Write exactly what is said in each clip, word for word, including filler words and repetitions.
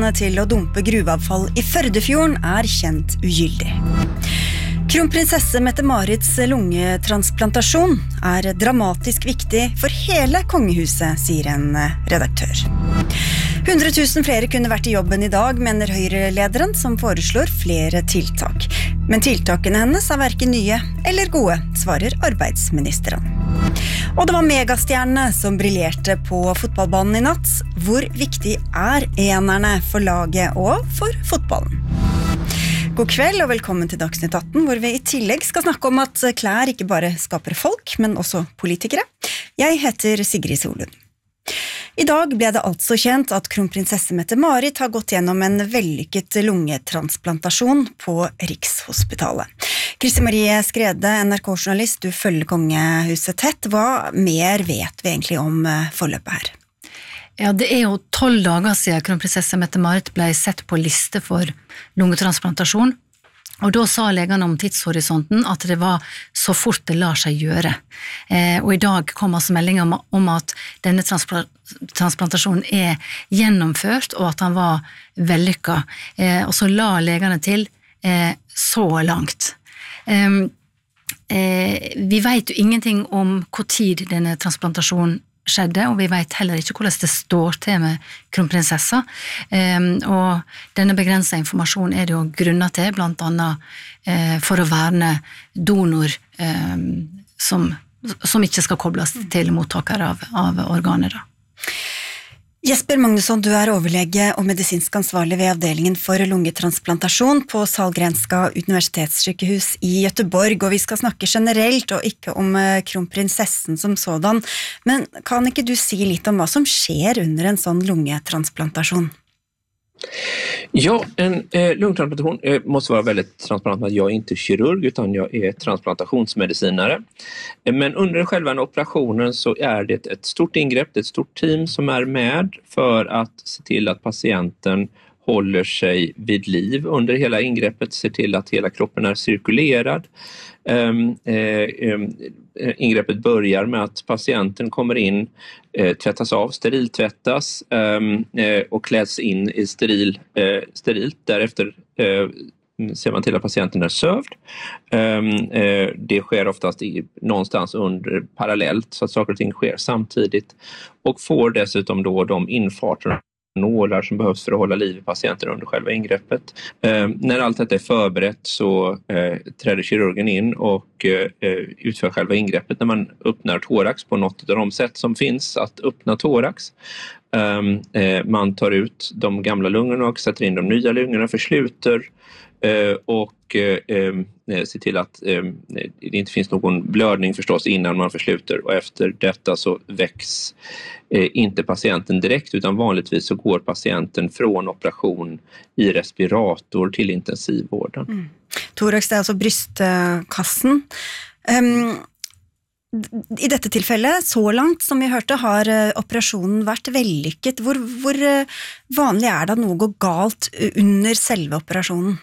tillatelsene til å dumpe gruveavfall i Førdefjorden er kjent ugyldig. Kronprinsesse Mette-Marits lungetransplantasjon er dramatisk viktig for hele kongehuset, sier en redaktør. hundre tusen flere kunne vært i jobben i dag, mener Høyre-lederen, som foreslår flere tiltak. Men tiltakene hennes er hverken nye eller gode, svarer arbeidsministeren. Og det var megastjernene som briljerte på fotballbanen i natt. Hvor viktig er enerne for laget og for fotballen? God kveld og velkommen til Dagsnytt atten, hvor vi i tillegg skal snakke om at klær ikke bare skaper folk, men også politikere. Jeg heter Sigrid Solund. I dag ble det altså kjent at kronprinsesse Mette-Marit har gått gjennom en vellykket lungetransplantasjon på Rikshospitalet. Kristi Marie Skrede, N R K-journalist, du følger kongehuset tett. Hva mer vet vi egentlig om forløpet her? Ja, det er jo tolv dager siden kronprinsesse Mette-Marit ble sett på liste for lungetransplantasjon, og da sa legene om tidshorisonten at det var så fort det lar seg gjøre. Eh, og i dag kom altså melding om, om at denne transpla- transplantasjonen er gjennomført, og at han var vellykket. Eh, og så la legene til eh, så langt. Eh, eh, vi vet jo ingenting om hvor tid denne transplantasjonen skjedde, og vi vet heller ikke hvordan det står til med kronprinsessa. Um, og denne begrenset informasjonen er det jo grunner til, blant annet uh, for å verne donor um, som, som ikke skal kobles til mottaker av, av organer. Da. Jesper Magnusson, du er overlege og medisinsk ansvarlig ved avdelingen for lungetransplantasjon på Sahlgrenska universitetssykehus i Göteborg, og vi skal snakke generelt og ikke om kronprinsessen som sådan. Men kan ikke du si litt om hva som skjer under en sånn lungetransplantasjon? Ja, en eh, lungtransplantation eh, måste vara väldigt transparent med att jag är inte kirurg utan jag är transplantationsmedicinare. Eh, men under själva operationen så är det ett stort ingrepp, det är ett stort team som är med för att se till att patienten håller sig vid liv under hela ingreppet, ser till att hela kroppen är cirkulerad. Um, eh, um, ingreppet börjar med att patienten kommer in, eh, tvättas av, steriltvättas um, eh, och kläds in i steril, eh, sterilt. Därefter eh, ser man till att patienten är sövd. Um, eh, det sker oftast i, någonstans under parallellt så att saker och ting sker samtidigt och får dessutom då de infarter nålar som behövs för att hålla liv i patienten under själva ingreppet. Eh, när allt detta är förberett så eh, träder kirurgen in och eh, utför själva ingreppet när man öppnar thorax på något av de sätt som finns att öppna thorax. Eh, man tar ut de gamla lungorna och sätter in de nya lungorna, försluter eh, och eh, ser till att eh, det inte finns någon blödning förstås innan man försluter, och efter detta så väcks eh, inte patienten direkt utan vanligtvis så går patienten från operation i respirator till intensivvården. Mm. Thorax er altså brystkassen. Um, I dette tilfellet, så langt som vi hørte, har operasjonen vært vellykket. Hvor, hvor vanlig er det at noe går galt under selve operasjonen?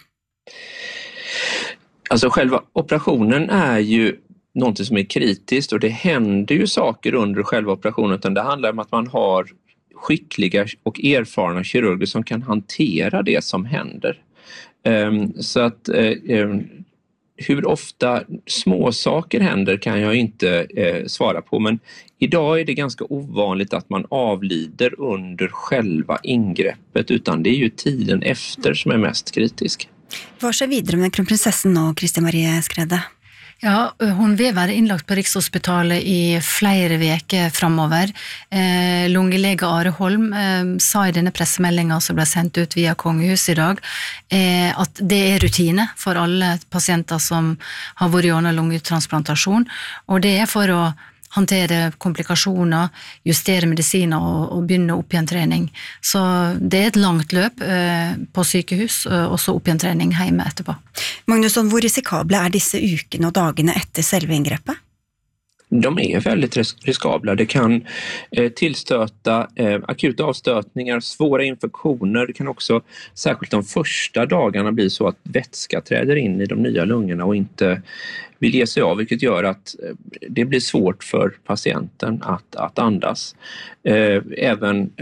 Alltså själva operationen är ju något som är kritiskt och det händer ju saker under själva operationen, utan det handlar om att man har skickliga och erfarna kirurger som kan hantera det som händer. Um, så att um, hur ofta små saker händer kan jag inte eh, svara på, men idag är det ganska ovanligt att man avlider under själva ingreppet, utan det är ju tiden efter som är mest kritisk. Hva skjer videre med kronprinsessen nå, Kristi Marie Skrede? Ja, hun vil være innlagt på Rikshospitalet i flere veker fremover. Eh, lungelege Are Holm eh, sa i denne pressemeldingen som ble sendt ut via kongehuset i dag, eh, at det er rutine for alle pasienter som har vært gjennom lungetransplantasjon, og det er for å håndtere komplikasjoner, justere medisiner og, og begynne opp igjen trening. Så det er et langt løp eh, på sykehus, og så opp igjen trening hjemme etterpå. Magnusson, hvor risikable er disse ukene og dagene etter selve inngrepet? De är väldigt riskabla. Det kan eh, tillstöta eh, akuta avstötningar, svåra infektioner. Det kan också, särskilt de första dagarna, bli så att vätska träder in i de nya lungorna och inte vill ge sig av, vilket gör att eh, det blir svårt för patienten att, att andas. Eh, även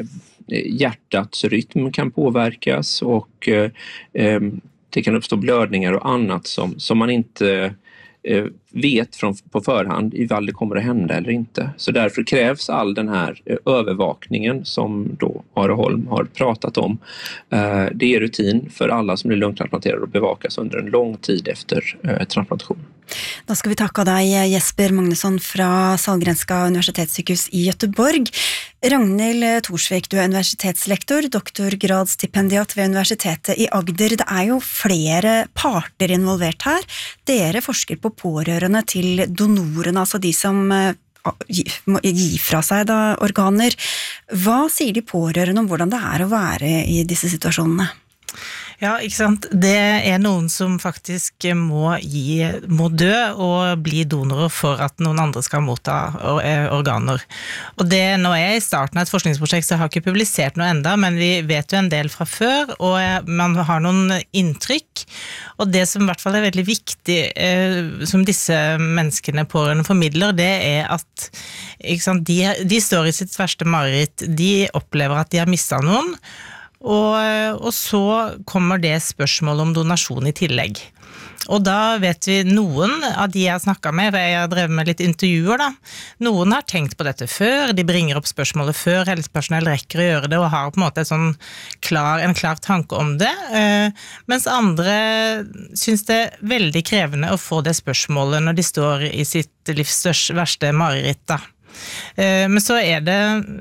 hjärtats rytm kan påverkas och eh, det kan uppstå blödningar och annat som, som man inte eh, vet från, på förhand ifall det kommer att hända eller inte. Så därför krävs all den här eh, övervakningen som då Are Holm har pratat om. Eh, det är rutin för alla som blir lungtransplanterade och bevakas under en lång tid efter eh, transplantation. Da skal vi takke deg, Jesper Magnusson fra Sahlgrenska universitetssykehus i Göteborg. Ragnhild Thorsvik, du er universitetslektor, doktorgradsstipendiat ved Universitetet i Agder. Det er jo flere parter involvert her. Dere forsker på pårørende til donorene, altså de som må gi fra seg da, organer. Hva sier de pårørende om hvordan det er å være i disse situasjonene? Ja, ikke sant? Det er noen som faktisk må gi, må dø og bli donorer for at noen andre skal motta organer. Og det, nå er jeg i starten av et forskningsprosjekt, så jeg har ikke publisert noe enda, men vi vet jo en del fra før, og man har noen inntrykk. Og det som i hvert fall er veldig viktig, eh, som disse menneskene pårørende formidler, det er at ikke sant, de, de står i sitt verste mareritt, de opplever at de har mistet noen, Og, og så kommer det spørsmålet om donasjon i tillegg. Og da vet vi noen av de jeg har snakket med, for jeg har drevet med litt intervjuer da, noen har tenkt på dette før, de bringer opp spørsmålet før, helsepersonell rekker å gjøre det og har på en måte sånn klar, en klar tanke om det, eh, mens andre synes det er veldig krevende å få det spørsmålet når de står i sitt livs verste mareritt da. Men så er det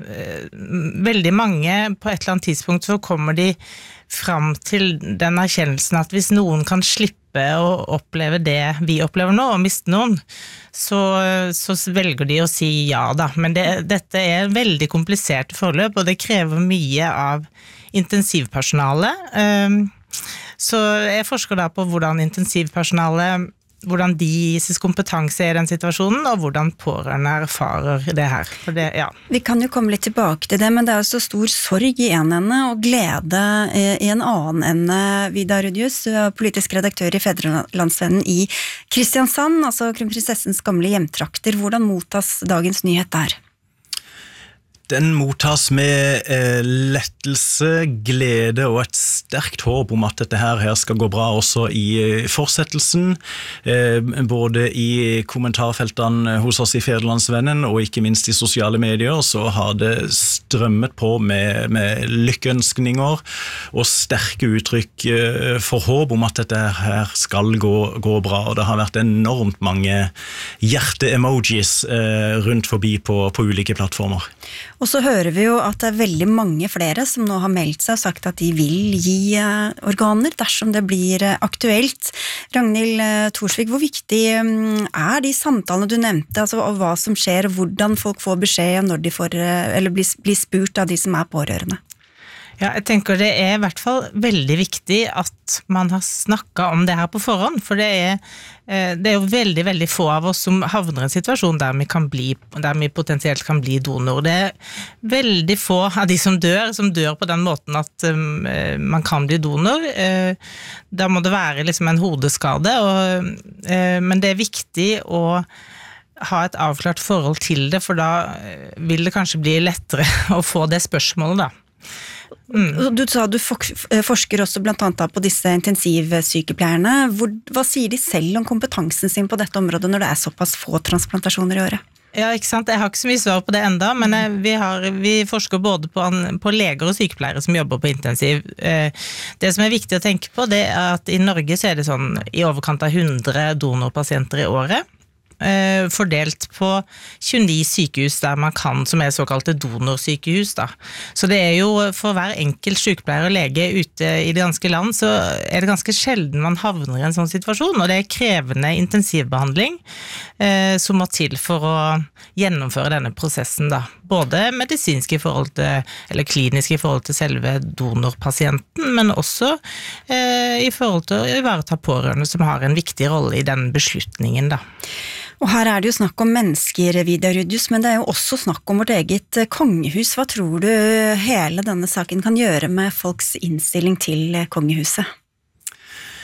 veldig mange, på et eller annet tidspunkt så kommer de fram til den erkjennelsen at hvis noen kan slippe å oppleve det vi opplever nå, og miste noen, så, så velger de å si ja da. Men det, dette er veldig komplisert forløp, og det krever mye av intensivpersonale. Så jeg forsker da på hvordan intensivpersonale hvordan de gis kompetanse i den situasjonen, og hvordan pårørende erfarer det her. For det, ja. Vi kan jo komme litt tilbake til det, men det er jo så stor sorg i en ende, og glede i en annen ende. Vidar Rudjus, du er politisk redaktør i Fedrelandsvennen i Kristiansand, altså kronprinsessens gamle hjemtrakter. Hvordan mottas dagens nyhet der? Den mottas med eh, lettelse, glede og et sterkt håp om at dette her, her skal gå bra også i eh, fortsettelsen, eh, både i kommentarfeltene hos oss i Fedrelandsvennen og ikke minst i sosiale medier, så har det strømmet på med, med lykkeønskninger og sterke uttrykk eh, for håp om at dette her skal gå, gå bra, og det har vært enormt mange hjerte-emojis eh, rundt forbi på, på ulike plattformer. Og så hører vi jo at det er veldig mange flere som nå har meldt seg og sagt at de vil gi organer dersom det blir aktuelt. Ragnhild Thorsvik, hvor viktig er de samtalene du nevnte, altså hva som skjer, hvordan folk får beskjed når de får, eller blir, blir spurt av de som er pårørende? Ja, jeg tenker det er i hvert fall veldig viktig at man har snakket om det her på forhånd, for det er, det er jo veldig, veldig få av oss som havner i en situasjon der vi, kan bli, der vi potensielt kan bli donor. Det er veldig få av de som dør, som dør på den måten at um, man kan bli donor. Uh, da må det være liksom en hodeskade, og, uh, men det er viktig å ha et avklart forhold til det, for da vil det kanskje bli lettere å få det spørsmålet da. Mm. Du sa du forsker også blant annet på disse intensivsykepleierne. Hvor, hva sier de selv om kompetansen sin på dette området når det er såpass få transplantasjoner i året? Ja, ikke sant? Jeg har ikke så mye svar på det enda, men vi, har, vi forsker både på, på leger og sykepleiere som jobber på intensiv. Det som er viktig å tenke på, det er at i Norge så er det sånn i overkant av hundre donorpasienter i året, fordelt på tjueni sykehus der man kan, som er såkalte donorsykehus da. Så det er jo for hver enkelt sykepleier og lege ute i det ganske land, så er det ganske sjelden man havner i en sånn situasjon, og det er krevende intensivbehandling eh, som må til for å gjennomføre denne prosessen da. Både medisinsk i forhold til, eller klinisk i forhold til selve donorpasienten, men også eh, i forhold til å ivareta pårørende som har en viktig rolle i den beslutningen da. Og her er det jo snakk om mennesker, Vidar Rudjus, men det er jo også snakk om vårt eget kongehus. Hva tror du hele denne saken kan gjøre med folks innstilling til kongehuset?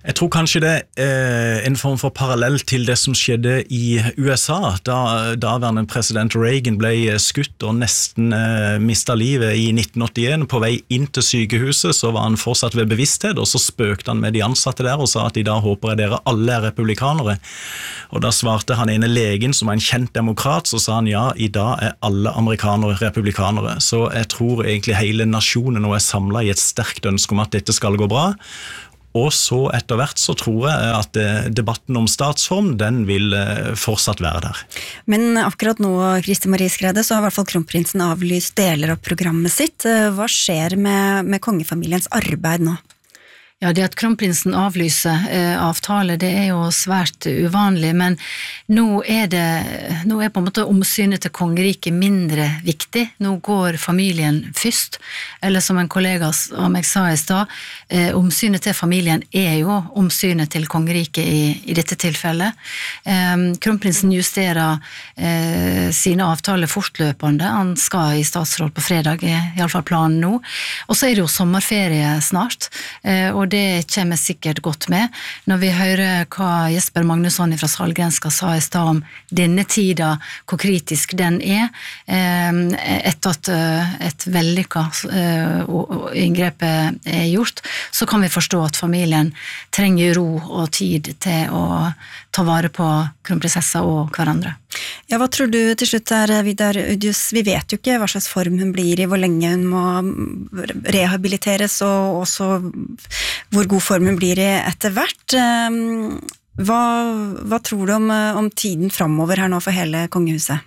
Jeg tror kanskje det er en form for parallell til det som skjedde i U S A, da daværende president Reagan ble skutt og nesten eh, mistet livet i nitten åttien. På vei inn til sykehuset så var han fortsatt ved bevissthet, og så spøkte han med de ansatte der og sa at i dag håper jeg dere alle er republikanere. Og da svarte han ene legen som er en kjent demokrat, så sa han ja, i dag er alle amerikanere republikanere. Så jeg tror egentlig hele nasjonen nå er samlet i et sterkt ønske om at dette skal gå bra. Og så etter hvert så tror jeg at debatten om statsform, den vil fortsatt være der. Men akkurat nå, Kristi Marie Skrede, så har i hvert fall kronprinsen avlyst deler av programmet sitt. Hva skjer med, med kongefamiliens arbeid nå? Ja, det at kronprinsen avlyser eh, avtale, det er jo svært uvanlig, men nå er det, nå er på en måte omsynet til kongeriket mindre viktig. Nå går familien først, eller som en kollega av meg sa i stad, eh, omsynet til familien er jo omsynet til kongeriket i, i dette tilfellet. Eh, kronprinsen justerer eh, sine avtaler fortløpende, han skal i statsråd på fredag, i, i alle fall planen nå, og så er det jo sommerferie snart, eh, og det kommer sikkert godt med. Når vi hører hva Jesper Magnusson fra Sahlgrenska sa i stad om denne tida, hvor kritisk den er, etter at et vellykket inngrepet er gjort, så kan vi forstå at familien trenger ro og tid til å ta vare på kronprinsessa og hverandre. Ja, hva tror du til slutt her, Vidar Udjus? Vi vet jo ikke hva slags form hun blir i, hvor lenge hun må rehabiliteres, og også hvor god form hun blir i etter hvert. Hva, hva tror du om, om tiden fremover her nå for hele kongehuset?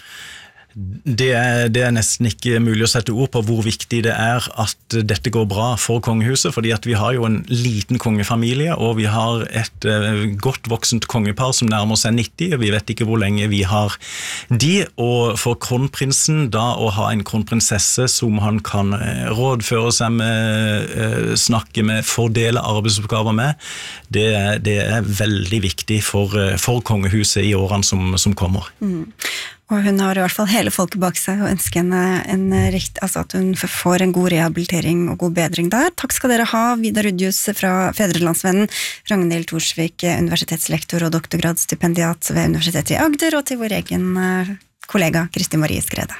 Det er, det er nesten ikke mulig å sette ord på hvor viktig det er at dette går bra for kongehuset, fordi at vi har jo en liten kongefamilie, og vi har et uh, godt voksent kongepar som nærmer seg nitti, og vi vet ikke hvor lenge vi har de, og for kronprinsen da å ha en kronprinsesse som han kan uh, rådføre seg med, uh, snakke med, fordele arbeidsoppgaver med, det, det er veldig viktig for, uh, for kongehuset i årene som, som kommer. Mm. Og hun har i hvert fall hele folket bak seg og ønsker henne en rikt, altså at hun får en god rehabilitering og god bedring der. Takk skal dere ha, Vidar Udjus fra Fedrelandsvennen, Ragnhild Thorsvik, universitetslektor og doktorgradsstipendiat ved Universitetet i Agder, og til vår egen kollega Kristi Marie Skrede.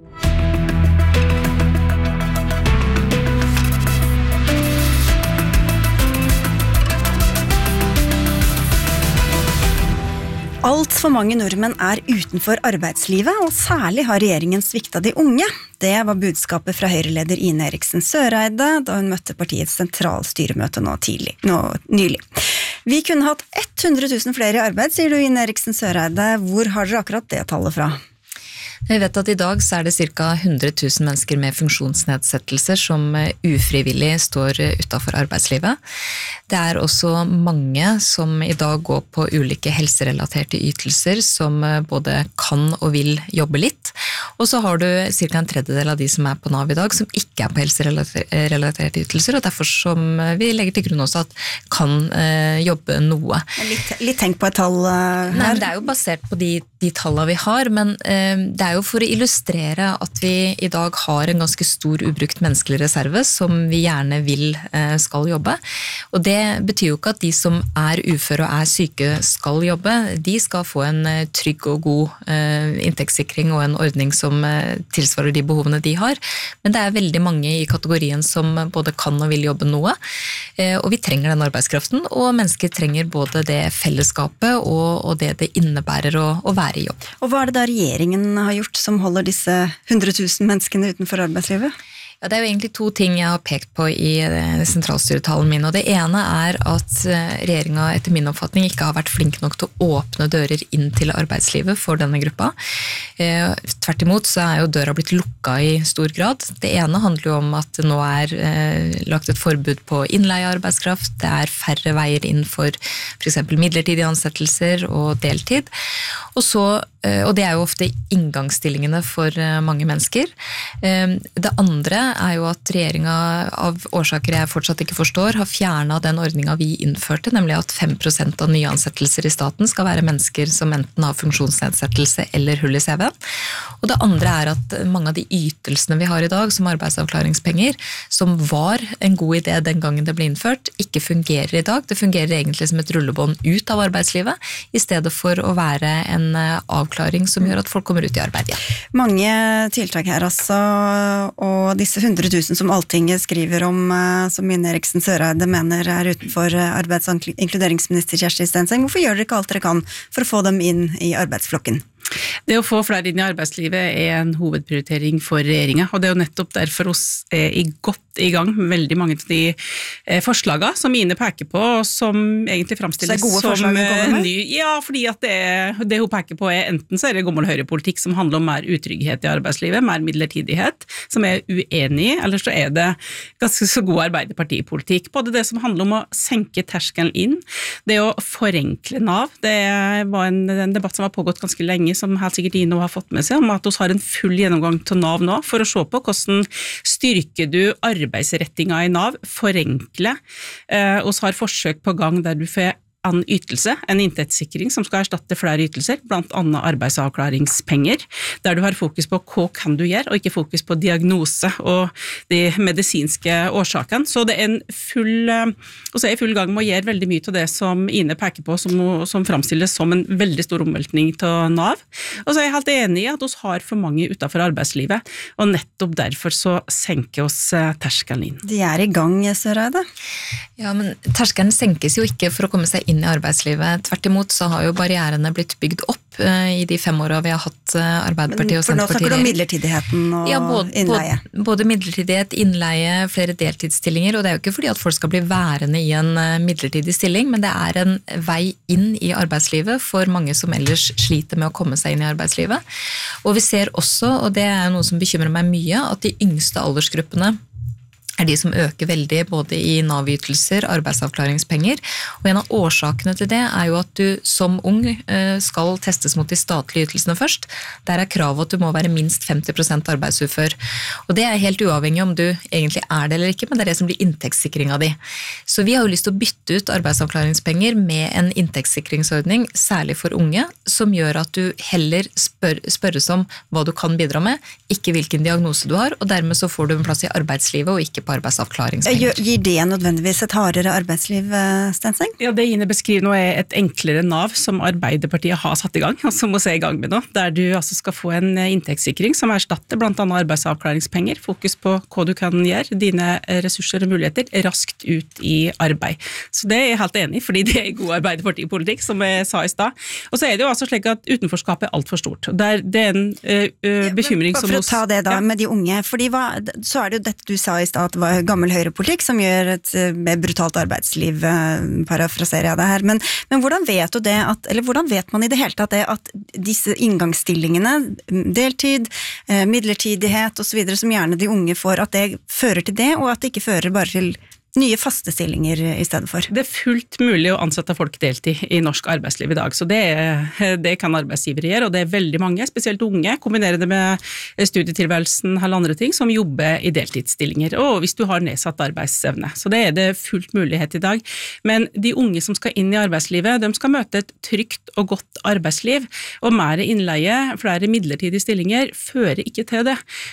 Alt for mange nordmenn er utenfor arbeidslivet, og særlig har regjeringen sviktet de unge. Det var budskapet fra Høyre-leder Ine Eriksen Søreide da hun møtte partiets sentralstyremøte nå, tidlig, nå nylig. Vi kunne hatt hundre tusen flere i arbeid, sier du, Ine Eriksen Søreide. Hvor har dere akkurat det tallet fra? Vi vet at i dag så er det ca. hundre tusen mennesker med funksjonsnedsettelser som ufrivillig står utenfor arbeidslivet. Det er også mange som i dag går på ulike helserelaterte ytelser som både kan og vil jobbe litt. Og så har du ca. en tredjedel av de som er på Nav i dag som ikke er på helserelaterte ytelser, og derfor som vi legger til grunn også at kan eh, jobbe noe. Litt, litt tenk på et tall uh, her. Nei, det er jo basert på de, de tallene vi har, men eh, det er jo for å illustrere at vi i dag har en ganske stor ubrukt menneskelig reserve som vi gjerne vil eh, skal jobbe. Og det betyr jo ikke at de som er uføre og er syke skal jobbe. De skal få en eh, trygg og god eh, inntektssikring og en ordning som eh, tilsvarer de behovene de har. Men det er veldig mange i kategorien som både kan og vil jobbe noe. Eh, og vi trenger den arbeidskraften, og mennesker trenger både det fellesskapet og, og det det innebærer å, å være i jobb. Og hva er det da regjeringen har gjort som holder disse hundre tusen menneskene utenfor arbeidslivet? Ja, det er jo egentlig to ting jeg har pekt på i sentralstyretalen min, og det ene er at regjeringen etter min oppfatning ikke har vært flink nok til å åpne dører inn til arbeidslivet for denne gruppa. Eh, tvert imot så er jo døra blitt lukka i stor grad. Det ene handler jo om at det nå er eh, lagt et forbud på innleiearbeidskraft, det er færre veier inn for for eksempel midlertidige ansettelser og deltid, og så og det er jo ofte inngangsstillingene for mange mennesker. Det andre er jo at regjeringen av årsaker jeg fortsatt ikke forstår, har fjernet den ordningen vi innførte, nemlig at fem prosent av nyansettelser i staten skal være mennesker som enten har funksjonsnedsettelse eller hull i C V-en. Og det andre er at mange av de ytelsene vi har i dag, som arbeidsavklaringspenger, som var en god idé den gangen det ble innført, ikke fungerer i dag. Det fungerer egentlig som et rullebånd ut av arbeidslivet, i stedet for å være en avklaring som gjør at folk kommer ut i arbeid igjen. Mange tiltak her altså, og disse hundre tusen som Alltinget skriver om, som Ine Eriksen Søreide mener er utenfor arbeids- og inkluderingsminister Kjersti Stenseng. Hvorfor gjør dere ikke alt dere kan for å få dem inn i arbeidsflokken? Det å få flere inn i arbeidslivet er en hovedprioritering for regjeringen, og det er jo nettopp derfor oss er i godt i gang med veldig mange av de forslagene som Ine peker på, som egentlig fremstilles som ny. Ja, fordi at det, det hun peker på er enten så er det gammel høyrepolitikk som handler om mer utrygghet i arbeidslivet, mer midlertidighet, som er uenig i, eller så er det ganske så god arbeiderpartipolitikk. Både det som handler om å senke terskelen inn, det å forenkle Nav, det var en, en debatt som har pågått ganske lenge, som helt sikkert Ine har fått med seg, om at vi har en full gjennomgang til Nav nå, for å se på hvordan styrker du arbeidsrettinga i Nav, forenkle. Eh, vi har forsøk på gang der du får en ytelse, en inntektssikring som skal erstatte flere ytelser, blant annet arbeidsavklaringspenger, der du har fokus på hva kan du gjøre, og ikke fokus på diagnose og de medisinske årsakene. Så det er en full, og så er jeg i full gang med å gjøre veldig mye av det som Ine peker på, som, som fremstilles som en veldig stor omveltning til Nav. Og så er jeg helt enig i at vi har for mange utenfor arbeidslivet, og nettopp derfor så senker oss terskelen inn. De er i gang, Søreide. Ja, men terskelen senkes jo ikke for å komme seg inn i arbeidslivet. Tvert imot så har jo barrierene blitt bygd opp i de fem årene vi har hatt Arbeiderpartiet og Senterpartiet. For nå snakker du om midlertidigheten og ja, både, innleie. Både, både midlertidighet, innleie, flere deltidsstillinger, og det er jo ikke fordi at folk skal bli værende i en midlertidig stilling, men det er en vei inn i arbeidslivet for mange som ellers sliter med å komme seg inn i arbeidslivet. Og vi ser også, og det er noe som bekymrer meg mye, at de yngste aldersgruppene er de som øker veldig både i Nav-ytelser, arbeidsavklaringspenger, og en av årsakene til det er jo at du som ung skal testes mot de statlige ytelsene først. Der er kravet at du må være minst femti prosent arbeidsufør, og det er helt uavhengig om du egentlig er det eller ikke, men det er det som blir inntektssikring av de. Så vi har jo lyst til å bytte ut arbeidsavklaringspenger med en inntektssikringsordning, særlig for unge, som gjør at du heller spør, spørres om hva du kan bidra med, ikke hvilken diagnose du har, og dermed så får du en plass i arbeidslivet og ikke på arbeidsavklaringspenger. Gir det nødvendigvis et hardere arbeidsliv, Stenseng? Ja, det Ine beskriver nå er et enklere Nav som Arbeiderpartiet har satt i gang, og som må se i gang med nå, der du altså skal få en inntektssikring som erstatter blant annet arbeidsavklaringspenger, fokus på hva du kan gjøre, dine ressurser og muligheter, raskt ut i arbeid. Så det er jeg helt enig i, fordi det er god Arbeiderpartipolitikk, som jeg sa i stad. Og så er det jo altså slik at utenforskapet er alt for stort. Der, det er en uh, bekymring ja, som... For å ta det da, ja. med de unge, fordi hva, så er det jo dette du sa i stad, var gammel høyrepolitikk som gjør et mer brutalt arbeidsliv, parafraserer jeg det her, men, men hvordan vet du det at, eller hvordan vet man i det hele tatt det at disse inngangsstillingene, deltid, midlertidighet og så videre, som gjerne de unge får, at det fører til det, og at det ikke fører bare til nye faste stillinger i stedet for? Det er fullt mulig å ansette folk deltid i norsk arbeidsliv i dag, så det, det kan arbeidsgivere gjøre, og det er veldig mange, spesielt unge, kombinerer det med studietilværelsen eller andre ting, som jobber i deltidsstillinger, og hvis du har nedsatt arbeidsevne. Så det er det fullt mulighet i dag. Men de unge som skal inn i arbeidslivet, de skal møte et trygt og godt arbeidsliv, og mer innleie, flere midlertidige stillinger, fører ikke til det.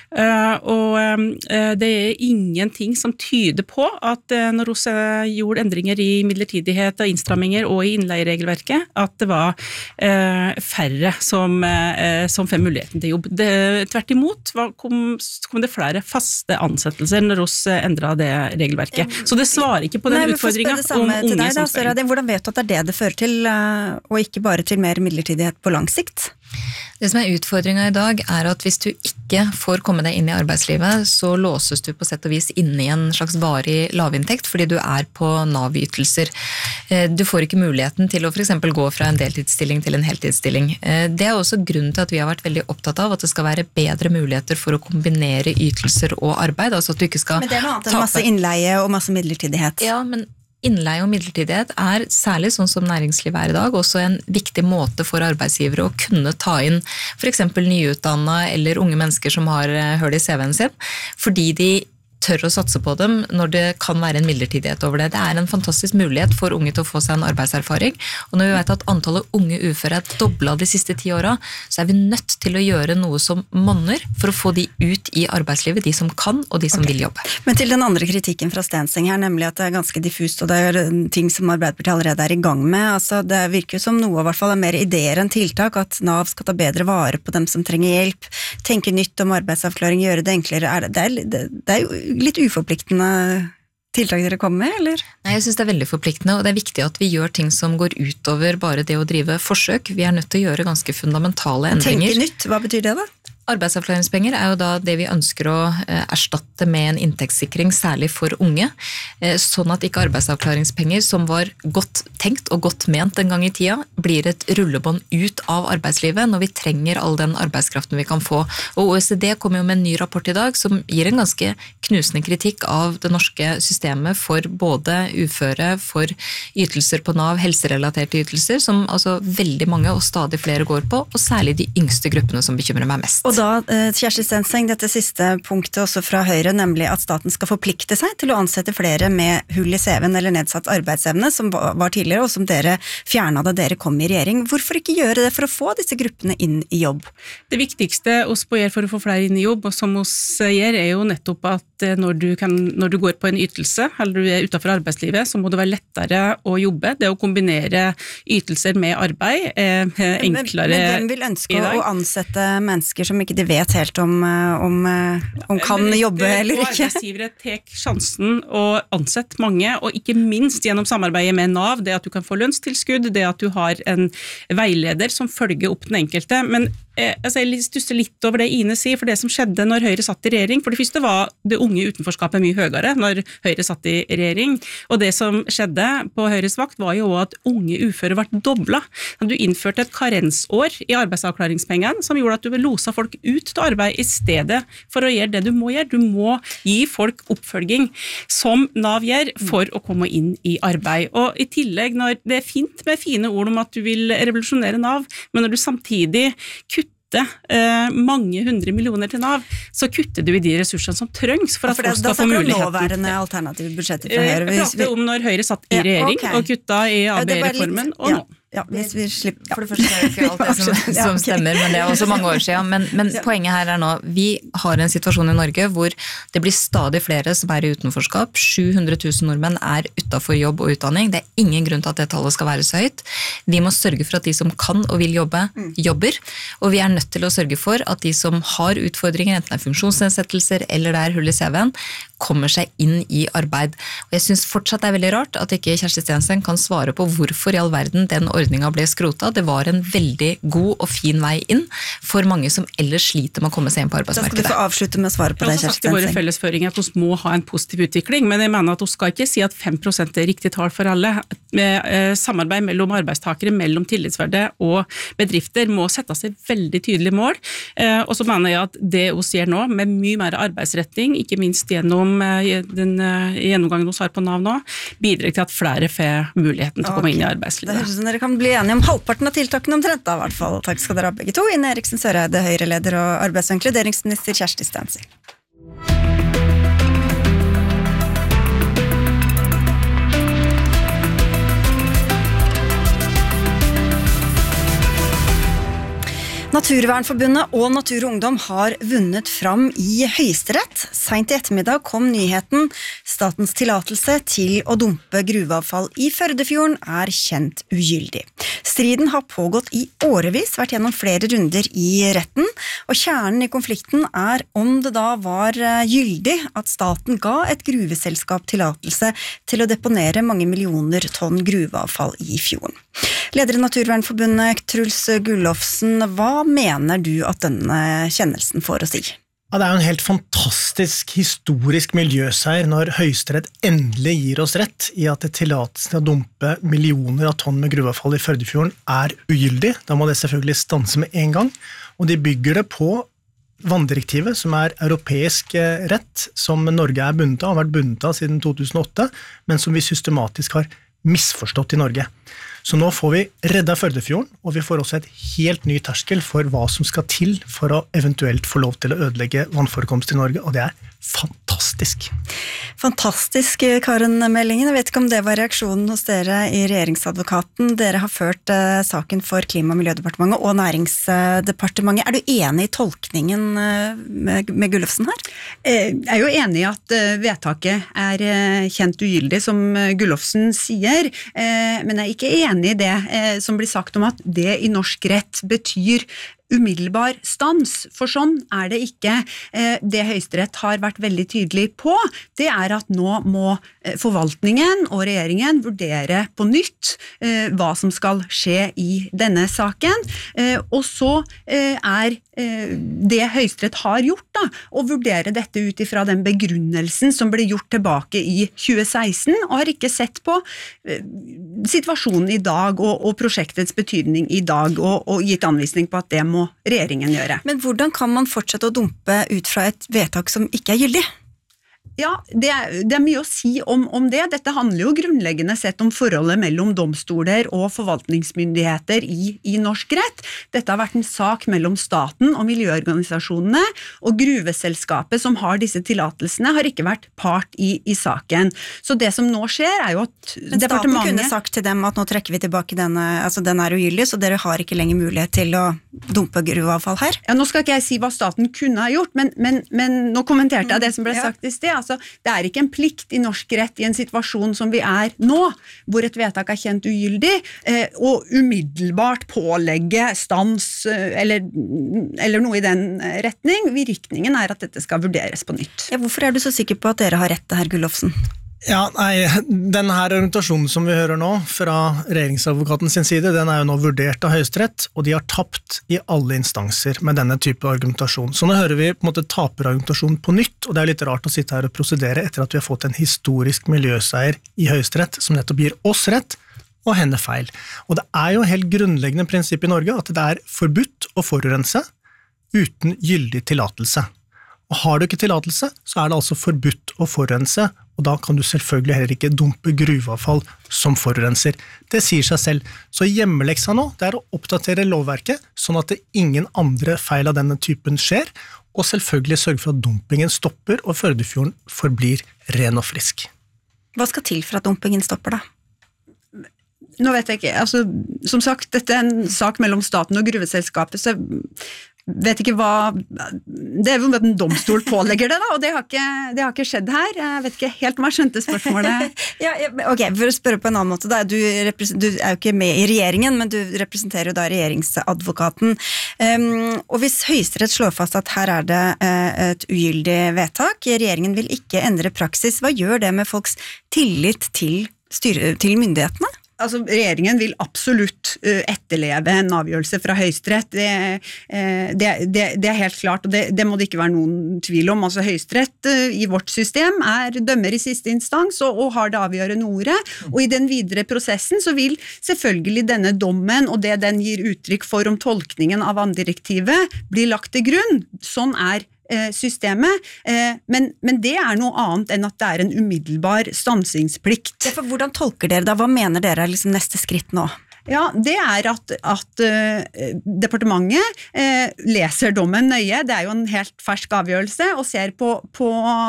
Og det er ingenting som tyder på at når vi gjorde endringer i midlertidighet og innstramminger og i innleieregelverket, at det var eh, færre som, eh, som fikk muligheten til jobb. Det, tvert imot var, kom, kom det flere faste ansettelser når vi endret det regelverket. Så det svarer ikke på den utfordringen om unge deg, som skal inn. Hvordan vet du at det er det det fører til, og ikke bare til mer midlertidighet på lang sikt? Det som er utfordringen i dag er at hvis du ikke får komme deg inn i arbeidslivet, så låses du på sett og vis inne i en slags varig lavinntekt, fordi du er på Nav-ytelser. Du får ikke muligheten til å for eksempel gå fra en deltidsstilling til en heltidsstilling. Det er også grunnen til at vi har vært veldig opptatt av at det skal være bedre muligheter for å kombinere ytelser og arbeid, altså at du ikke skal Men det er noe annet enn masse innleie og masse midlertidighet. Ja, men innleie og midlertidighet er, særlig sånn som næringslivet er i dag, også en viktig måte for arbeidsgivere å kunne ta inn for eksempel nyutdannet eller unge mennesker som har hørt i C V-en sin, fordi de tør å satse på dem når det kan være en midlertidighet over det. Det er en fantastisk mulighet for unge til å få seg en arbeidserfaring, og når vi vet at antallet unge uføre er doblet de siste ti åra, så er vi nødt til å gjøre noe som monner for å få de ut i arbeidslivet, de som kan og de som okay. vil jobbe. Men til den andre kritikken fra Stenseng her, nemlig at det er ganske diffust, og det er ting som Arbeiderpartiet allerede er i gang med. Altså, det virker jo som noe, i hvert fall er mer ideer enn tiltak, at Nav skal ta bedre vare på dem som trenger hjelp, tenke nytt om arbeidsavklaring, gjøre det enklere. Er det, det, er, det, det er jo litt uforpliktende tiltak dere kommer med, eller? Nei, jeg synes det er veldig forpliktende, og det er viktig at vi gjør ting som går utover bare det å drive forsøk. Vi er nødt til å gjøre ganske fundamentale endringer. Tenke nytt, hva betyr det da? Arbeidsavklaringspenger er jo da det vi ønsker å erstatte med en inntektssikring, særlig for unge, sånn at ikke arbeidsavklaringspenger, som var godt tenkt og godt ment en gang i tida, blir et rullebånd ut av arbeidslivet når vi trenger all den arbeidskraften vi kan få. Og O E C D kommer jo med en ny rapport i dag som gir en ganske knusende kritikk av det norske systemet for både uføre, for ytelser på Nav, helserelaterte ytelser, som altså veldig mange og stadig flere går på, og særlig de yngste gruppene som bekymrer meg mest. Og da, Kjersti Stenseng, dette siste punktet også fra Høyre, nemlig at staten skal forplikte seg til å ansette flere med hull i C V-en eller nedsatt arbeidsevne, som var tidligere, og som dere fjernet da dere kom i regjering. Hvorfor ikke gjøre det for å få disse gruppene inn i jobb? Det viktigste oss på gjør for å få flere inn i jobb, og som oss gjør, er jo nettopp at når du, kan, når du går på en ytelse, eller du er utenfor arbeidslivet, så må det være lettere å jobbe. Det å kombinere ytelser med arbeid er enklere men, men hvem vil ønske å ansette mennesker som ikke de vet helt om, om, om kan men, jobbe eller ikke? Arbeidsgivere tek sjansen å ansette mange, og ikke minst gjennom samarbeidet med Nav, det at du kan få lønnstilskudd, det at du har en veileder som følger opp den enkelte. Men eh, altså, jeg stusser litt over det Ine sier, for det som skjedde når Høyre satt i regjering, for det første var det unge utenforskapet mye høyere når Høyre satt i regjering, og det som skjedde på Høyres vakt var jo at unge uføre ble doblet. Du innførte et karensår i arbeidsavklaringspengene, som gjorde at du losa folk ut til arbeid i stedet for å gjøre det du må gjøre. Du må gi folk oppfølging som Nav gjør for å komme inn i arbeid. Og i tillegg, når det er fint med fine ord om at du vil revolusjonere Nav, men når du samtidig kutter Eh, mange hundre millioner til Nav, så kutter du i de ressursene som trengs for at ja, for det, folk skal få muligheten. Da snakker du nåværende alternative budsjetter fra Høyre. Jeg prater om når Høyre satt i regjering ja, okay. og kutta i A B E-reformen, og ja. nå. Ja, hvis vi slipper, ja. For det første er det ikke alt det som, som stemmer, men det er også mange år siden. Men, men poenget her er nå, vi har en situasjon i Norge hvor det blir stadig flere som er i utenforskap. sju hundre tusen nordmenn er utenfor jobb og utdanning. Det er ingen grunn til at det tallet skal være så høyt. Vi må sørge for at de som kan og vil jobbe, jobber. Og vi er nødt til å sørge for at de som har utfordringer, enten det er funksjonsnedsettelser eller det er hull i C V-en, kommer seg inn i arbeid. Og jeg synes fortsatt det er veldig rart at ikke Kjersti Stenseng kan svare på hvorfor i all verden den ordningen ble skrota. Det var en veldig god og fin vei inn for mange som ellers sliter med å komme seg inn på arbeidsmarkedet. Da skal du få avslutte med å svare på det, Kjersti Stenseng. Jeg har også sagt i våre fellesføringer at vi må ha en positiv utvikling, men jeg mener at vi skal ikke si at fem prosent er riktig tall for alle. Med samarbeid mellom arbeidstakere, mellom tillitsverde og bedrifter må sette seg veldig tydelige mål. Og så mener jeg at det vi gjør nå, med mye mer arbeidsretting, ikke minst gjennom den gjennomgangen vi har på Nav nå, bidrar til at flere får muligheten til å komme inn i arbeidslivet. Det høres ut som dere kan bli enige om halvparten av tiltakene omtrent da, i hvert fall. Takk skal dere ha begge to. Ine Eriksen Søreide, Høyre-leder, og arbeids- og inkluderingsminister Kjersti Stenseng. Naturvernforbundet og Natur og Ungdom har vunnet fram i Høyesterett. Sent i ettermiddag kom nyheten: statens tillatelse til å dumpe gruveavfall i Førdefjorden er kjent ugyldig. Striden har pågått i årevis, vært gjennom flere runder i retten, og kjernen i konflikten er om det da var gyldig at staten ga et gruveselskap tillatelse til å deponere mange millioner tonn gruveavfall i fjorden. Leder i Naturvernforbundet, Truls Gullofsen, hva mener du at denne kjennelsen får å si? Ja, det er jo en helt fantastisk historisk miljøseier når Høyesterett endelig gir oss rett i at tillatelsen til å dumpe millioner av tonn med gruveavfall i Førdefjorden er ugyldig. Da må det selvfølgelig stanse med en gang, og de bygger det på vanndirektivet, som er europeisk rett, som Norge er bundet av, har vært bundet av siden to tusen og åtte, men som vi systematisk har misforstått i Norge. Så nå får vi redda Førdefjorden, og vi får også et helt ny terskel for hva som skal til for å eventuelt få lov til å ødelegge vannforekomst i Norge, og det er fantastisk. Fantastisk, Karen Meldingen. Jeg vet ikke om det var reaksjonen hos dere i regjeringsadvokaten. Dere har ført eh, saken for Klima- og miljødepartementet og Næringsdepartementet. Er du enig i tolkningen eh, med, med Gullofsen her? Jeg er jo enig i at vedtaket er kjent ugyldig, som Gullofsen sier, men jeg er ikke enig i det som blir sagt om at det i norsk rett betyr umiddelbar stans, for sånn er det ikke. Det Høyesterett har vært veldig tydelig på, det er at nå må forvaltningen og regjeringen vurdere på nytt hva som skal skje i denne saken, og så er det Høyesterett har gjort da, å vurdere dette ut ifra den begrunnelsen som ble gjort tilbake i tjue seksten, og har ikke sett på situasjonen i dag og, og prosjektets betydning i dag, og, og gitt anvisning på at det må regjeringen gjøre. Men hvordan kan man fortsette å dumpe ut fra et vedtak som ikke er gyldig? Ja, det er, det er mye å si om, om det. Dette handler jo grunnleggende sett om forholdet mellom domstoler og forvaltningsmyndigheter i, i norsk rett. Dette har vært en sak mellom staten og miljøorganisasjonene, og gruveselskapet som har disse tillatelsene har ikke vært part i, i saken. Så det som nå skjer er jo at Men staten kunne sagt til dem at nå trekker vi tilbake denne, altså den er ugyldig, så dere har ikke lenger mulighet til å dumpe gruveavfall her? Ja, nå skal ikke jeg si hva staten kunne ha gjort, men, men, men nå kommenterte jeg det som ble sagt i sted. Altså, det er ikke en plikt i norsk rett i en situasjon som vi er nå, hvor et vedtak er kjent ugyldig, eh, å umiddelbart pålegge stans eh, eller, eller noe i den retning. Virkningen er at dette skal vurderes på nytt. Ja, hvorfor er du så sikker på at dere har rett, herr Gullofsen? Ja, nei, denne her argumentasjonen som vi hører nå fra regjeringsadvokaten sin side, den er jo nå vurdert av Høyesterett, og de har tapt i alle instanser med denne type argumentasjon. Så nå hører vi på en måte taperargumentasjon på nytt, og det er litt rart å sitte her og prosedere etter at vi har fått en historisk miljøseier i Høyesterett, som nettopp gir oss rett og henne feil. Og det er jo helt grunnleggende prinsipp i Norge at det er forbudt å forurense uten gyldig tillatelse. Og har du ikke tillatelse, så er det altså forbudt å forurense, og da kan du selvfølgelig heller ikke dumpe gruveavfall som forurenser. Det sier seg selv. Så hjemmeleksa nå, det er å oppdatere lovverket, sånn at det ingen andre feil av denne typen skjer, og selvfølgelig sørge for at dumpingen stopper, og Førdefjorden forblir ren og frisk. Hva skal til for at dumpingen stopper da? Nå vet jeg ikke, altså, som sagt, dette er en sak mellom staten og gruveselskapet, så vet ikke hva, det er jo at en domstol pålegger det da, og det har ikke, det har ikke skjedd her. Jeg vet ikke helt om jeg skjønte spørsmålet. ja, ok, for å spørre på en annen måte da, du, du er jo ikke med i regjeringen, men du representerer jo da regjeringsadvokaten. Um, og hvis Høyesterett slår fast at her er det uh, et ugyldig vedtak, regjeringen vil ikke endre praksis, hva gjør det med folks tillit til, styre, til myndighetene? Altså, regjeringen vil absolutt uh, etterleve en avgjørelse fra Høyesterett. Det, uh, det, det, det er helt klart, og det, det må det ikke være noen tvil om. Altså, Høyesterett uh, i vårt system er dømmer i siste instans og, og har det avgjørende ordet. Og i den videre prosessen så vil selvfølgelig denne dommen og det den gir uttrykk for om tolkningen av vanndirektivet bli lagt til grunn. Sånn er systemet, men, men det er noe annet enn at det er en umiddelbar stansingsplikt. Ja, for hvordan tolker dere da? Hva mener dere er liksom neste skritt nå? Ja, det er at, at uh, departementet uh, leser dommen nøye, det er jo en helt fersk avgjørelse, og ser på, på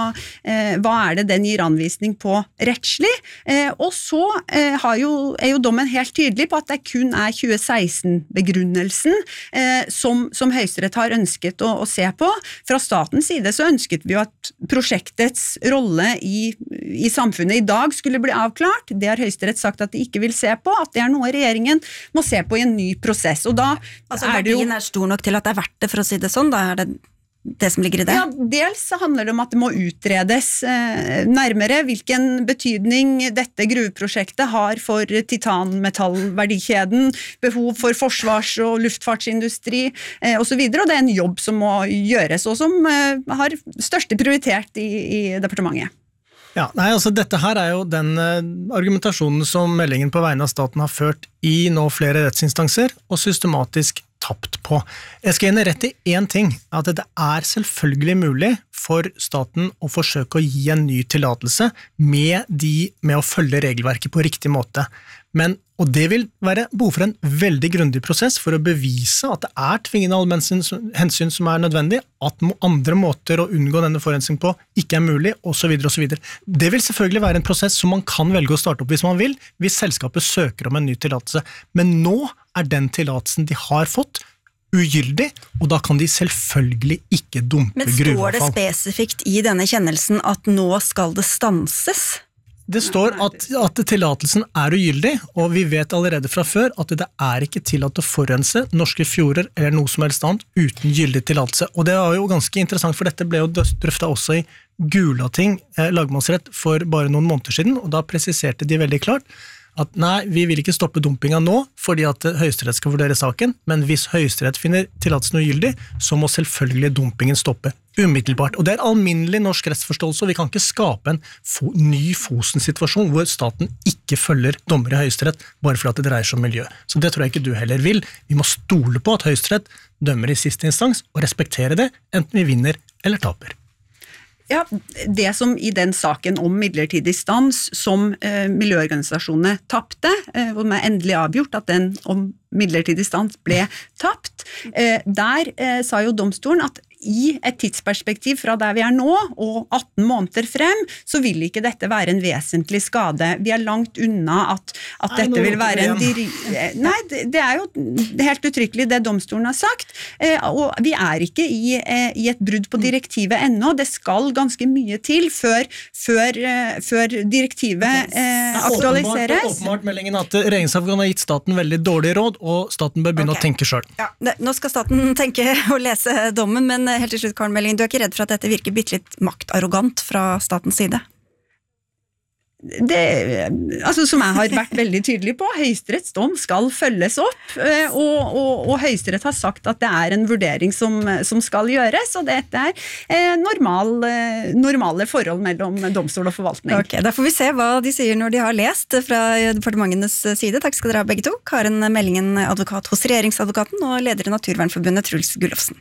uh, hva er det den gir anvisning på rettslig, uh, og så uh, har jo, er jo dommen helt tydelig på at det kun er tjue seksten-begrunnelsen uh, som, som Høyesterett har ønsket å, å se på. Fra statens side så ønsket vi jo at prosjektets rolle i, i samfunnet i dag skulle bli avklart. Det har Høyesterett sagt at de ikke vil se på, at det er noe regjeringen må se på i en ny prosess, og da altså, er det jo... verdien er stor nok til at det er verdt det, for å si det sånn, da er det det som ligger i det? Ja, dels handler det om at det må utredes eh, nærmere hvilken betydning dette gruveprosjektet har for titanmetallverdikjeden, behov for forsvars- og luftfartsindustri eh, og så videre, og det er en jobb som må gjøres, og som eh, har største prioritet i, i departementet. Ja, nei, altså dette her er jo den uh, argumentasjonen som meldingen på vegne av staten har ført i nå flere rettsinstanser, og systematisk tapt på. Jeg skal gjerne rett i en ting, at det er selvfølgelig mulig for staten å forsøke å gi en ny tillatelse med, de, med å følge regelverket på riktig måte. Men, og det vil være behov for en veldig grundig prosess for å bevise at det er tvingende allmennhensyn som er nødvendig, at andre måter å unngå denne forurensning på ikke er mulig, og så videre og så videre. Det vil selvfølgelig være en prosess som man kan velge å starte opp hvis man vil, hvis selskapet søker om en ny tillatelse. Men nå er den tillatelsen de har fått ugyldig, og da kan de selvfølgelig ikke dumpe gruveavfall. Men står det spesifikt i denne kjennelsen at nå skal det stanses? Det står at, at tillatelsen er ugyldig, og vi vet allerede fra før at det er ikke tillatt å forurense norske fjorder eller noe som helst annet uten gyldig tillatelse. Og det var jo ganske interessant, for dette ble jo drøftet også i Gulating eh, lagmannsrett for bare noen måneder siden, og da presiserte de veldig klart at nei, vi vil ikke stoppe dumpinga nå, fordi at Høyesterett skal vurdere saken, men hvis Høyesterett finner tillatelsen ugyldig, så må selvfølgelig dumpingen stoppe umiddelbart. Og det er alminnelig norsk rettsforståelse, og vi kan ikke skape en fo- ny Fosen-situasjon hvor staten ikke følger dommer i Høyesterett, bare fordi det dreier seg om miljø. Så det tror jeg ikke du heller vil. Vi må stole på at Høyesterett dømmer i siste instans, og respektere det, enten vi vinner eller taper. Ja, det som i den saken om midlertidig stans som eh, miljøorganisasjonene tappte, eh, hvor man endelig avgjort at den om midlertidig stans ble tapt, eh, der eh, sa jo domstolen at i et tidsperspektiv fra der vi er nå, og atten måneder frem, så vil ikke dette være en vesentlig skade. Vi er langt unna at, at Nei, dette vil være en... Diri- Nei, det, det er jo helt uttrykkelig det domstolen har sagt, eh, og vi er ikke i, eh, i et brudd på direktivet ennå. Det skal ganske mye til før, før, eh, før direktivet eh, aktualiseres. Det er åpenbart meldingen at regjeringsadvokaten har gitt staten veldig dårlig råd, og staten bør begynne okay. å tenke selv. Ja, det, nå skal staten tenke og lese dommen, men helt til slutt, Karen Melling, du er ikke redd for at dette virker bittelitt maktarrogant fra statens side? Det, altså som jeg har vært veldig tydelig på, Høyesteretts dom skal følges opp, og, og, og Høyesterett har sagt at det er en vurdering som, som skal gjøres, og dette er normal, normale forhold mellom domstol og forvaltning. Ok, da får vi se hva de sier når de har lest fra departementenes side. Takk skal dere ha begge to. Karen Mellingen, advokat hos Regjeringsadvokaten, og leder i Naturvernforbundet, Truls Gullofsen.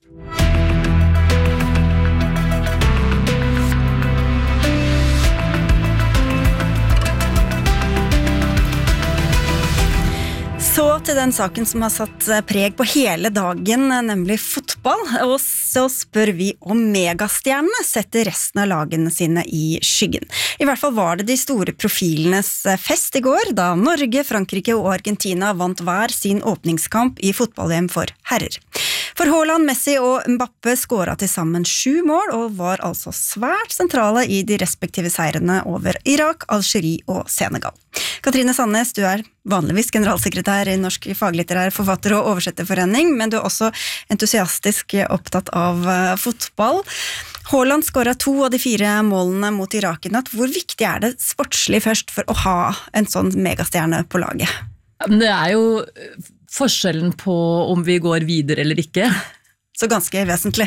Så til den saken som har satt preg på hele dagen, nemlig fotball. Og så spør vi om megastjernene setter resten av lagene sine i skyggen. I hvert fall var det de store profilenes fest i går, da Norge, Frankrike og Argentina vant hver sin åpningskamp i fotball-V M for herrer. For Haaland, Messi og Mbappe skåret til sammen sju mål, og var altså svært sentrale i de respektive seirene over Irak, Algerie og Senegal. Katrine Sandnes, du er vanligvis generalsekretær i Norsk faglitterær forfatter- og oversetterforening, men du er også entusiastisk opptatt av fotball. Haaland skåret to av de fire målene mot Irak i natt. Hvor viktig er det sportslig først for å ha en sånn megastjerne på laget? Det er jo forskjellen på om vi går videre eller ikke. Så ganske vesentlig.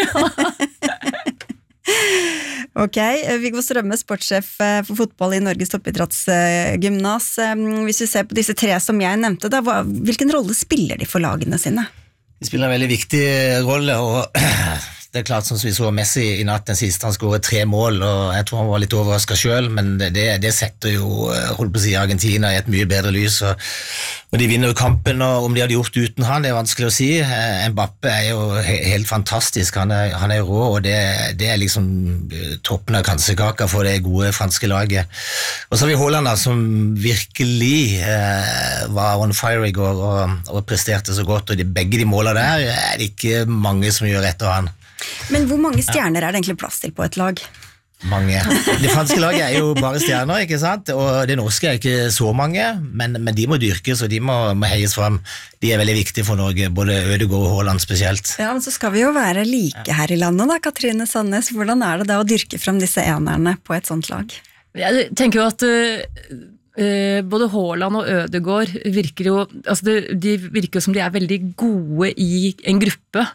Ok, Viggo Strømme, sportssjef for fotball i Norges toppidrettsgymnas. Hvis vi ser på disse tre som jeg nevnte, da, hvilken rolle spiller de for lagene sine? De spiller en veldig viktig rolle, og det er klart som vi så Messi i natt, den siste han skåret tre mål, og jeg tror han var litt overrasket selv, men det, det setter jo, holdt på å si, Argentina i et mye bedre lys, og, og de vinner jo kampen, og om de hadde gjort uten han, det er vanskelig å si. Mbappe er jo he, helt fantastisk, han er, han er rå, og det, det er liksom toppen av kransekaka for det gode franske laget. Og så har vi Haaland da, som virkelig eh, var on fire i går, og, og presterte så godt, og de, begge de målene der er det ikke mange som gjør etter han. Men hvor mange stjerner er det egentlig plass til på et lag? Mange. Det franske laget er jo bare stjerner, ikke sant? Og det norske er ikke så mange, men, men de må dyrkes, og de må, må heies frem. De er veldig viktige for Norge, både Ødegaard og Haaland spesielt. Ja, men så skal vi jo være like her i landet da, Katrine Sandnes. Hvordan er det da å dyrke frem disse enerne på et sånt lag? Jeg tenker jo at uh, både Haaland og Ødegaard virker jo, altså det, de virker jo som de er veldig gode i en gruppe.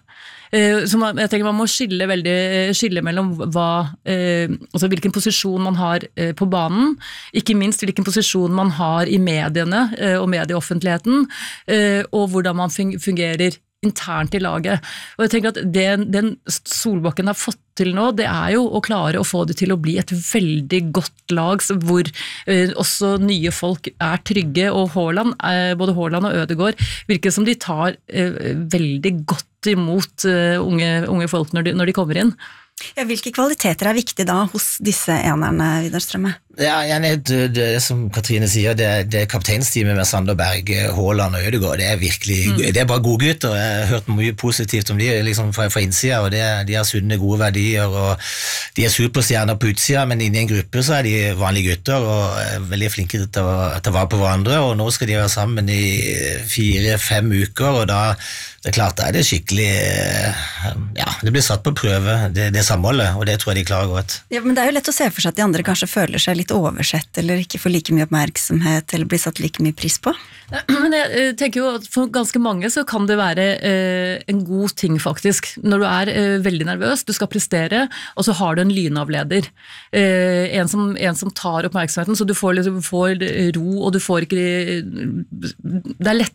Så man, jeg tenker man må skille, veldig, skille mellom hva, altså hvilken posisjon man har på banen, ikke minst hvilken posisjon man har i mediene og medieoffentligheten, og hvordan man fungerer internt i laget. Og jeg tenker at det, den Solbakken har fått til nå, det er jo å klare å få det til å bli et veldig godt lag, hvor eh, også nye folk er trygge, og Haaland, eh, både Haaland og Ødegaard virker som de tar eh, veldig godt imot eh, unge, unge folk når de, når de kommer inn. Ja, hvilke kvaliteter er viktige da hos disse enerne, Vidar Strømme? Ja, det, det, det som Katrine sier, det, det kapteinsteamet med Sander Berg, Haaland og Ødegaard, det er virkelig, mm. det er bare gode gutter. Jeg har hørt mye positivt om de liksom fra, fra innsida, og det, de har sunne, gode verdier, og de er superstjerner på utsida, men inne i en gruppe så er de vanlige gutter, og er veldig flinke til å ta vare på hverandre, og nå skal de være sammen i fire-fem uker, og da det er klart, da er det skikkelig, ja, det blir satt på prøve, det, det samholdet, og det tror jeg de klarer godt. Ja, men det er jo lett å se for seg at de andre kanskje føler seg litt oversett, eller ikke får like mye oppmerksomhet, eller blir satt like mye pris på. Men jeg tenker jo at for ganske mange så kan det være eh, en god ting faktisk, når du er eh, veldig nervøs, du skal prestere, og så har du en lynavleder, eh, en, som, en som tar oppmerksomheten, så du får, liksom, får ro, og du får ikke, det er lett